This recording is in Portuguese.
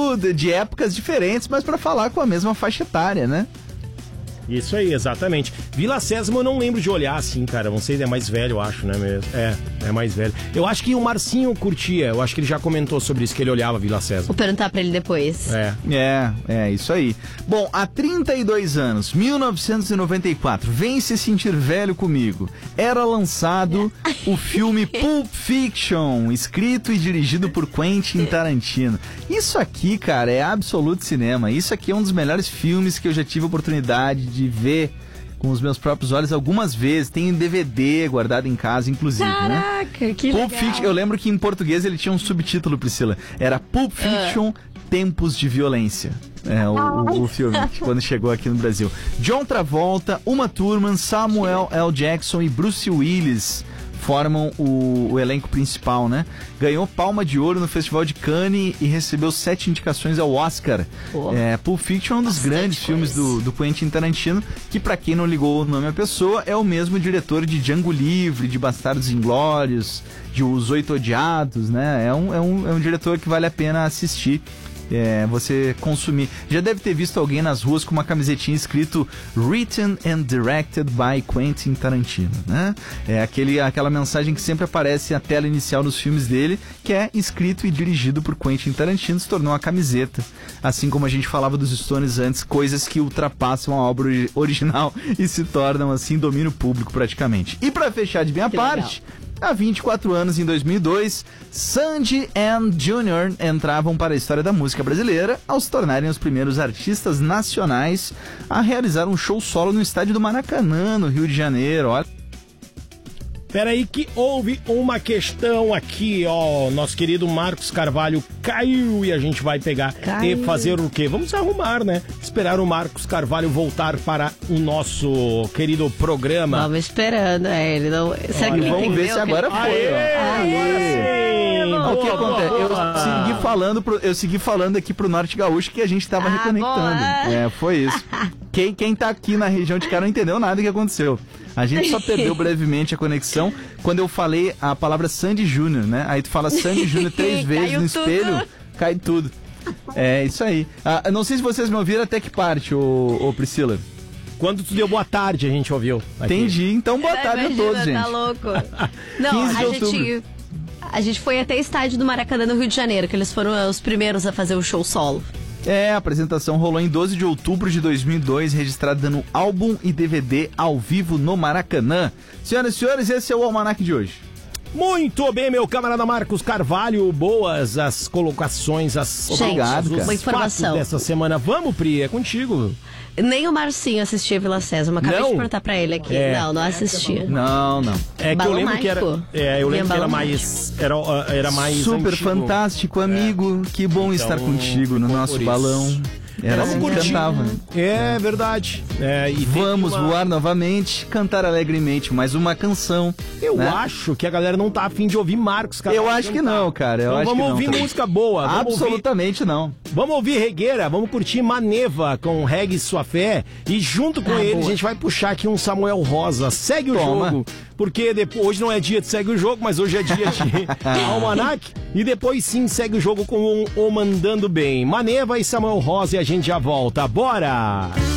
de épocas diferentes, mas pra falar com a mesma faixa etária, né? Isso aí, exatamente. Vila Sésamo eu não lembro de olhar assim, cara. Não sei, é mais velho, eu acho, né? É mais velho. Eu acho que o Marcinho curtia. Eu acho que ele já comentou sobre isso, que ele olhava Vila Sésamo. Vou perguntar pra ele depois. Isso aí. Bom, há 32 anos, 1994, vem se sentir velho comigo. Era lançado o filme Pulp Fiction, escrito e dirigido por Quentin Tarantino. Isso aqui, cara, é absoluto cinema. Isso aqui é um dos melhores filmes que eu já tive a oportunidade de ver com os meus próprios olhos algumas vezes. Tem em DVD guardado em casa, inclusive. Caraca, né? que Pulp legal. Fiction, eu lembro que em português ele tinha um subtítulo, Priscila. Era Pulp Fiction, Tempos de Violência. O filme, quando chegou aqui no Brasil. John Travolta, Uma Thurman, Samuel L. Jackson e Bruce Willis formam o elenco principal, né? Ganhou Palma de Ouro no Festival de Cannes e recebeu 7 indicações ao Oscar. Pulp Fiction é um dos grandes filmes do Quentin Tarantino, que pra quem não ligou o nome à pessoa, é o mesmo diretor de Django Livre, de Bastardos Inglórios, de Os Oito Odiados, né? É um diretor que vale a pena assistir. Você consumir. Já deve ter visto alguém nas ruas com uma camisetinha escrito Written and Directed by Quentin Tarantino, né? Aquela mensagem que sempre aparece na tela inicial dos filmes dele, que é escrito e dirigido por Quentin Tarantino, se tornou uma camiseta. Assim como a gente falava dos Stones antes, coisas que ultrapassam a obra original e se tornam, assim, domínio público praticamente. E pra fechar de minha parte... Há 24 anos, em 2002, Sandy and Junior entravam para a história da música brasileira ao se tornarem os primeiros artistas nacionais a realizar um show solo no estádio do Maracanã, no Rio de Janeiro. Olha. Peraí que houve uma questão aqui, ó. Nosso querido Marcos Carvalho caiu e a gente vai pegar e fazer o quê? Vamos arrumar, né? Esperar o Marcos Carvalho voltar para o nosso querido programa. Vamos esperando, ele não... Será que ele vamos ver se agora foi, ó. O que acontece? Eu segui falando aqui pro Norte Gaúcho que a gente tava reconectando. Foi isso. Quem tá aqui na região de cá não entendeu nada do que aconteceu. A gente só perdeu brevemente a conexão quando eu falei a palavra Sandy Júnior, né? Aí tu fala Sandy Júnior 3 vezes no espelho, cai tudo. É isso aí. Não sei se vocês me ouviram até que parte, ô Priscila. Quando tu deu boa tarde, a gente ouviu. Aqui. Entendi, então boa tarde a todos, gente. Tá louco. Não, a gente foi até estádio do Maracanã, no Rio de Janeiro, que eles foram os primeiros a fazer o show solo. A apresentação rolou em 12 de outubro de 2002, registrada no álbum e DVD ao vivo no Maracanã. Senhoras e senhores, esse é o Almanac de hoje. Muito bem, meu camarada Marcos Carvalho, boas as colocações, Obrigado, cara. Uma informação dessa semana. Vamos, Pri, é contigo. Nem o Marcinho assistia Vila Sésamo. Acabei de perguntar pra ele aqui. Não assistia. Não. É que Balão eu lembro Mágico. que era. Eu lembro que era mais super antigo. Fantástico, amigo. Que bom estar contigo no nosso balão. Era assim que cantava, né? É verdade. E vamos voar novamente, cantar alegremente mais uma canção. Eu acho que a galera não tá afim de ouvir Marcos, cara. Eu acho que não, cara. Então vamos ouvir música boa. Absolutamente não. Vamos ouvir regueira, vamos curtir Maneva com Reggae Sua Fé. E junto com ele, a gente vai puxar aqui um Samuel Rosa. Segue o jogo. Porque hoje não é dia de segue o jogo, mas hoje é dia de Almanac. E depois sim segue o jogo com o Mandando Bem. Maneva e Samuel Rosa e a gente já volta. Bora!